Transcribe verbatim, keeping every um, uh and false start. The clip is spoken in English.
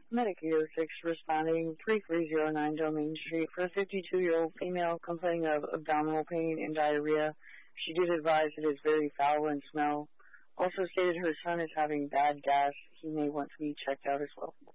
Medicare six responding three three zero nine Domain Street for a fifty-two-year-old female complaining of abdominal pain and diarrhea. She did advise it is very foul in smell. Also stated her son is having bad gas. He may want to be checked out as well.